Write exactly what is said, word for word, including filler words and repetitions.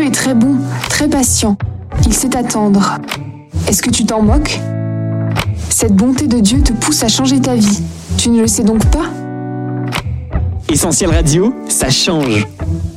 est très bon, très patient. Il sait attendre. Est-ce que tu t'en moques ? Cette bonté de Dieu te pousse à changer ta vie. Tu ne le sais donc pas ? Essentiel Radio, ça change.